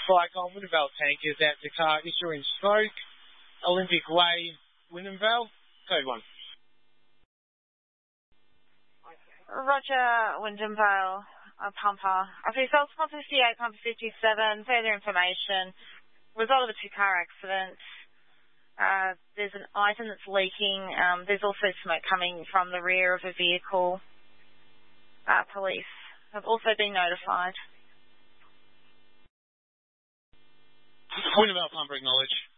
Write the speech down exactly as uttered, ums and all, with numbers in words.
Flycon Wintervale tankers out to car issuing smoke. Olympic Way, Wintervale, code one. Roger, Wintervale, uh, pumper. Okay, so it's pump fifty-eight, pump fifty-seven. Further information. Result of a two-car accident. Uh, there's an item that's leaking. Um, there's also smoke coming from the rear of a vehicle. Uh, police have also been notified. Wintervale pumper acknowledged.